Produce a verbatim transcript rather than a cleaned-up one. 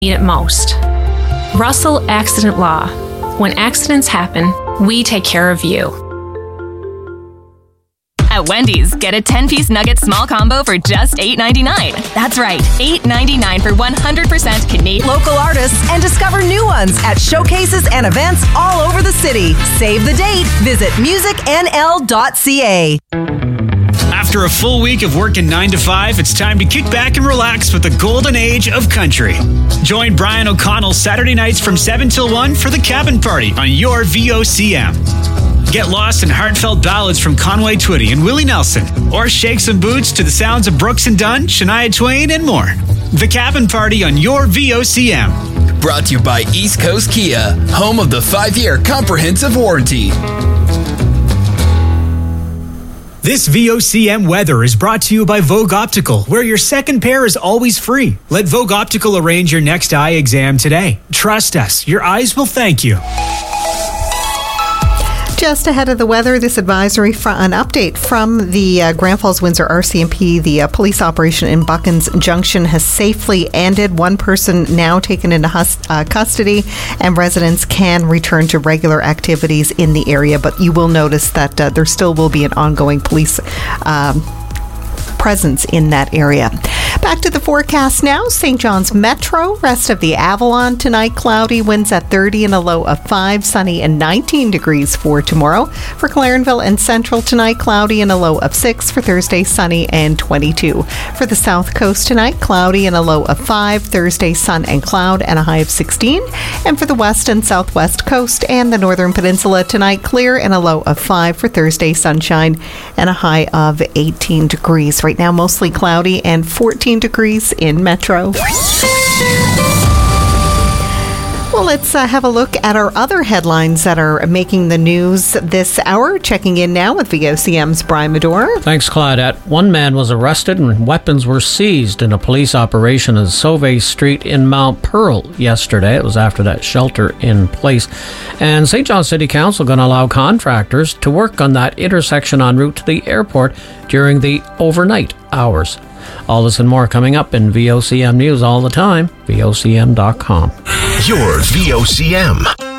need it most. Russell Accident Law. When accidents happen, we take care of you. At Wendy's, get a ten-piece nugget small combo for just eight ninety-nine. That's right, eight ninety-nine for one hundred percent Canadian local artists and discover new ones at showcases and events all over the city. Save the date. Visit music n l dot c a. After a full week of working nine to five, it's time to kick back and relax with the golden age of country. Join Brian O'Connell Saturday nights from seven till one for the Cabin Party on your V O C M. Get lost in heartfelt ballads from Conway Twitty and Willie Nelson, or shake some boots to the sounds of Brooks and Dunn, Shania Twain, and more. The Cabin Party on your V O C M. Brought to you by East Coast Kia, home of the five-year comprehensive warranty. This V O C M weather is brought to you by Vogue Optical, where your second pair is always free. Let Vogue Optical arrange your next eye exam today. Trust us, your eyes will thank you. Just ahead of the weather, this advisory for an update from the uh, Grand Falls Windsor R C M P. The uh, police operation in Buckens Junction has safely ended. One person now taken into hus- uh, custody, and residents can return to regular activities in the area. But you will notice that uh, there still will be an ongoing police um, presence in that area. Back to the forecast now. Saint John's Metro, rest of the Avalon tonight, cloudy, winds at thirty and a low of five, sunny and nineteen degrees for tomorrow. For Clarenville and Central tonight, cloudy and a low of six. For Thursday, sunny and twenty-two. For the South Coast tonight, cloudy and a low of five. Thursday, sun and cloud and a high of sixteen. And for the West and Southwest Coast and the Northern Peninsula tonight, clear and a low of five. For Thursday, sunshine and a high of eighteen degrees. Right now, mostly cloudy and fourteen degrees in Metro. Well, let's uh, have a look at our other headlines that are making the news this hour. Checking in now with V O C M's Brian Medore. Thanks, Claudette. One man was arrested and weapons were seized in a police operation on Sauve Street in Mount Pearl yesterday. It was after that shelter in place. And Saint John City Council going to allow contractors to work on that intersection en route to the airport during the overnight hours. All this and more coming up in V O C M News all the time, V O C M dot com. Your V O C M.